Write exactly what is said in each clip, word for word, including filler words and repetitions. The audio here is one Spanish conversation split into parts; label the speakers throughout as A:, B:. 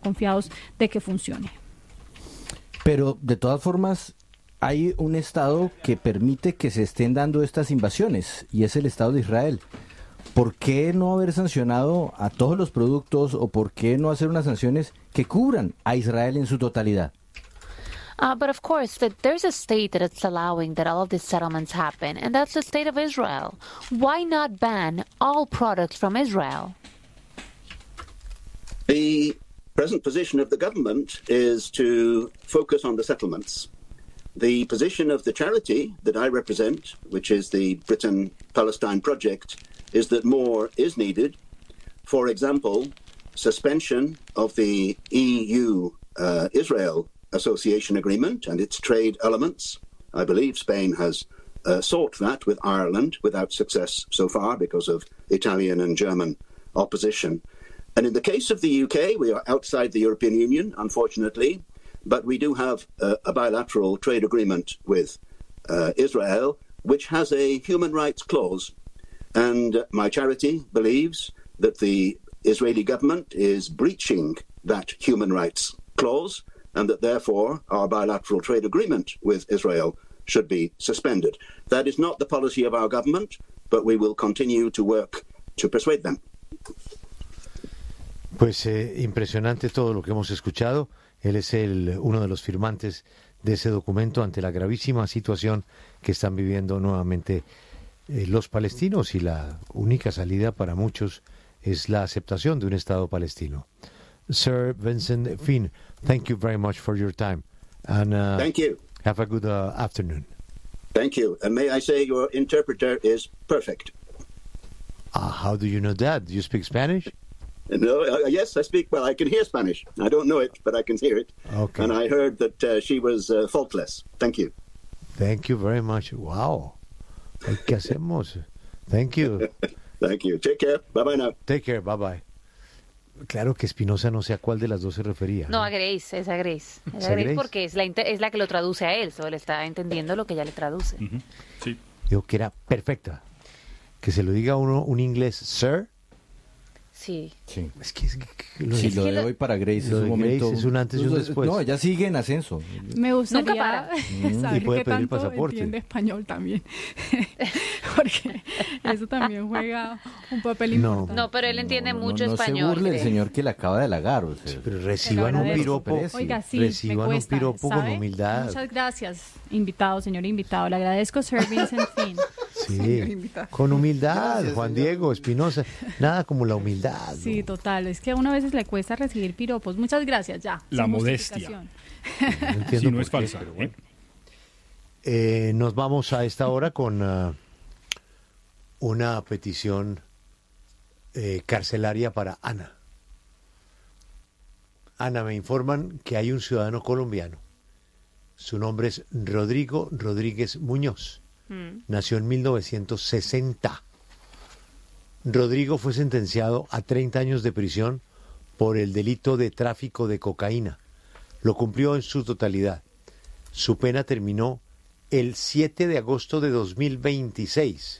A: confiados de que funcione.
B: Pero de todas formas hay un estado que permite que se estén dando estas invasiones y es el Estado de Israel. ¿Por qué no haber sancionado a todos los productos o por qué no hacer unas sanciones que cubran a Israel en su totalidad?
C: Uh, but of course, that there's a state that it's allowing that all of these settlements happen, and that's the state of Israel. Why not ban all products from Israel?
D: The present position of the government is to focus on the settlements. The position of the charity that I represent, which is the Britain-Palestine Project, is that more is needed. For example, suspension of the E U-Israel uh, Association Agreement and its trade elements. I believe Spain has uh, sought that with Ireland without success so far because of Italian and German opposition. And in the case of the U K, we are outside the European Union, unfortunately, but we do have a, a bilateral trade agreement with uh, Israel, which has a human rights clause. And uh, my charity believes that the Israeli government is breaching that human rights clause, and that therefore our bilateral trade agreement with Israel should be suspended. That is not the policy of our government, but we will continue to work to persuade them.
E: Pues eh, impresionante todo lo que hemos escuchado. Él es el, uno de los firmantes de ese documento ante la gravísima situación que están viviendo nuevamente eh, los palestinos, y la única salida para muchos es la aceptación de un Estado palestino. Sir Vincent Finn, thank you very much for your time. And uh,
D: thank you.
E: Have a good uh, afternoon.
D: Thank you. And may I say your interpreter is perfect.
E: Uh, how do you know that? Do you speak Spanish?
D: No, uh, yes, I speak, well, I can hear Spanish. I don't know it, but I can hear it.
E: Okay.
D: And I heard that uh, she was uh, faultless. Thank you.
E: Thank you very much. Wow. ¿Qué hacemos? Thank you.
D: Thank you. Take care. Bye-bye now.
E: Take care. Bye-bye. Claro que Espinosa no sé a cuál de las dos se refería.
C: No, a Grace, es a Grace. Es a Grace porque es la, es la que lo traduce a él, solo le está entendiendo lo que ella le traduce.
F: Uh-huh. Sí.
E: Digo que era perfecta. Que se lo diga a uno un inglés, sir.
C: Sí.
B: Sí.
E: Es que, es que lo,
B: sí,
E: es
B: lo
E: que
B: de
E: la,
B: hoy para Grace
E: lo
B: es
E: de
B: un momento.
E: Grace es un antes y un después.
B: No, ella sigue en ascenso.
A: Me gustaría
C: Nunca para.
A: saber
E: y puede
A: qué
E: pedir
A: tanto
E: pasaporte.
A: entiende español también. Porque eso también juega un papel
E: No.
A: importante.
C: No, pero él entiende
B: no,
C: mucho
B: no, no
C: español.
B: se burle el
C: cree.
B: señor que le acaba de halagar. O sea,
E: Sí, pero reciban un
A: agradezco.
E: piropo.
A: Oiga, sí,
E: reciban
A: me
E: un
A: cuesta,
E: piropo
A: ¿sabe?
E: con humildad.
A: Muchas gracias, invitado, señor invitado. Le agradezco, Sir Vincent Finn.
E: Sí, con humildad,
B: Gracias,
E: Juan
B: señor.
E: Diego, Espinosa. Nada como la humildad. ¿no?
A: Sí, total. Es que a uno a veces le cuesta recibir piropos. Muchas gracias, ya.
F: La
A: sin
F: modestia.
A: justificación.
E: No entiendo
F: Sí, no
E: por
F: es
E: qué,
F: falsa.
E: pero
F: ¿eh?
E: bueno. Eh, nos vamos a esta hora con uh, una petición eh, carcelaria para Ana. Ana, me informan que hay un ciudadano colombiano. Su nombre es Rodrigo Rodríguez Muñoz.
C: Mm.
E: Nació en mil novecientos sesenta. Rodrigo fue sentenciado a treinta años de prisión por el delito de tráfico de cocaína. Lo cumplió en su totalidad. Su pena terminó el siete de agosto de dos mil veintiséis.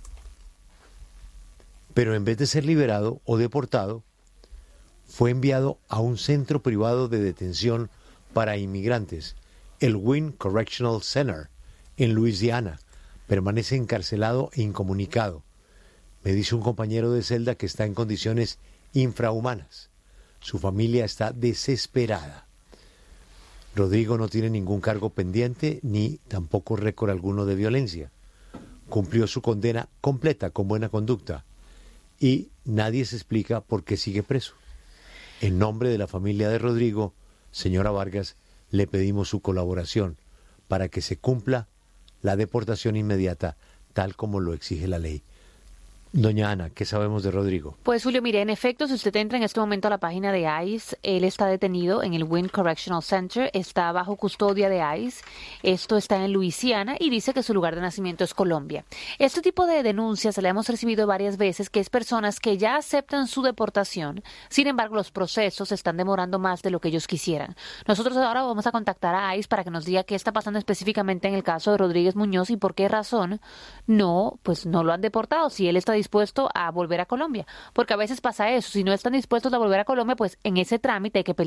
E: Pero en vez de ser liberado o deportado, fue enviado a un centro privado de detención para inmigrantes, el Wynn Correctional Center, en Luisiana. Permanece encarcelado e incomunicado. Me dice un compañero de celda que está en condiciones infrahumanas. Su familia está desesperada. Rodrigo no tiene ningún cargo pendiente ni tampoco récord alguno de violencia. Cumplió su condena completa con buena conducta y nadie se explica por qué sigue preso. En nombre de la familia de Rodrigo, señora Vargas, le pedimos su colaboración para que se cumpla la deportación inmediata tal como lo exige la ley. Doña Ana, ¿qué sabemos de Rodrigo?
C: Pues Julio, mire, en efecto, si usted entra en este momento a la página de ICE, él está detenido en el Wynn Correctional Center, está bajo custodia de ICE, esto está en Luisiana y dice que su lugar de nacimiento es Colombia. Este tipo de denuncias la hemos recibido varias veces, que es personas que ya aceptan su deportación, sin embargo los procesos están demorando más de lo que ellos quisieran. Nosotros ahora vamos a contactar a ICE para que nos diga qué está pasando específicamente en el caso de Rodríguez Muñoz y por qué razón no, pues no lo han deportado, si él está dispuesto a volver a Colombia, porque a veces pasa eso, si no están dispuestos a volver a Colombia, pues en ese trámite hay que pelear.